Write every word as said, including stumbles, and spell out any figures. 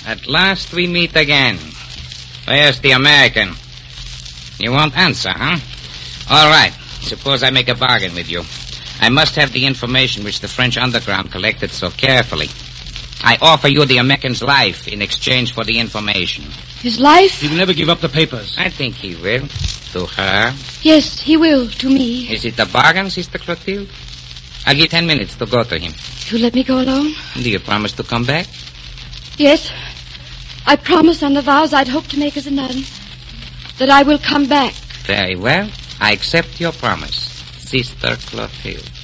At last we meet again. Where's the American? You won't answer, huh? All right. Suppose I make a bargain with you. I must have the information which the French underground collected so carefully. I offer you the American's life in exchange for the information. His life? He will never give up the papers. I think he will. To her. Yes, he will. To me. Is it a bargain, Sister Clotilde? I'll give ten minutes to go to him. You let me go alone? Do you promise to come back? Yes. I promise on the vows I'd hoped to make as a nun that I will come back. Very well. I accept your promise, Sister Clotilde.